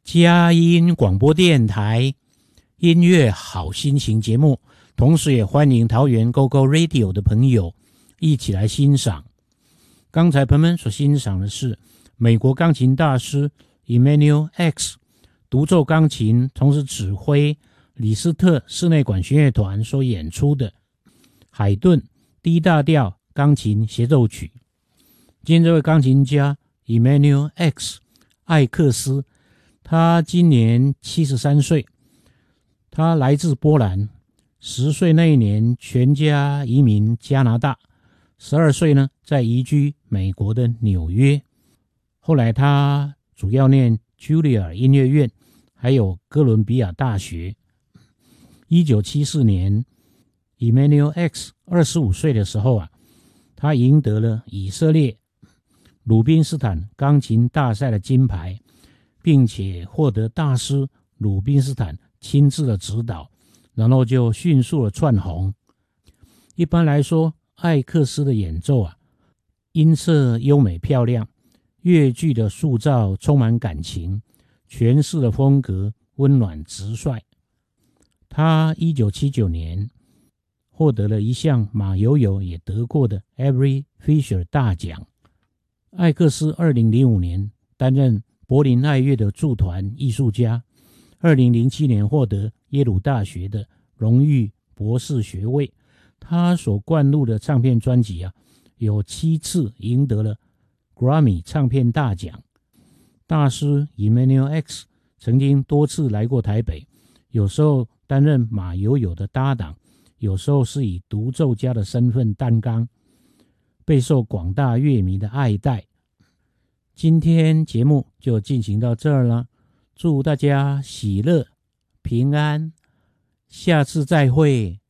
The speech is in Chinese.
佳音广播电台音乐好心情节目，同时也欢迎桃园 GoGo Radio 的朋友一起来欣赏。刚才朋友们所欣赏的是美国钢琴大师 Emanuel X 独奏钢琴，同时指挥李斯特室内管弦乐团所演出的海顿 D 大调钢琴协奏曲。今天这位钢琴家 Emanuel X 艾克斯，他今年73岁，他来自波兰，10岁那一年全家移民加拿大，12岁呢在移居美国的纽约，后来他主要念 Juilliard 音乐院还有哥伦比亚大学。1974年 Emanuel X 25岁的时候他赢得了以色列鲁宾斯坦钢琴大赛的金牌，并且获得大师鲁宾斯坦亲自的指导，然后就迅速的窜红。一般来说，艾克斯的演奏音色优美漂亮，乐句的塑造充满感情，诠释的风格温暖直率。他1979年获得了一项马友友也得过的 Avery Fisher 大奖。艾克斯2005年担任柏林爱乐的驻团艺术家，2007年获得耶鲁大学的荣誉博士学位。他所灌录的唱片专辑有7次赢得了 Grammy 唱片大奖。大师 Emanuel X 曾经多次来过台北，有时候担任马友友的搭档，有时候是以独奏家的身份担纲，备受广大乐迷的爱戴。今天节目就进行到这儿了，祝大家喜乐平安，下次再会。